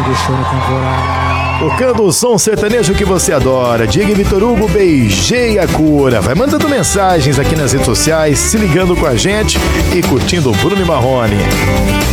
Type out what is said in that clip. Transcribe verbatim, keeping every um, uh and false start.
Tocando o som sertanejo que você adora. Diego e Vitor Hugo, beijei a cura. Vai mandando mensagens aqui nas redes sociais, se ligando com a gente e curtindo o Bruno e Marrone.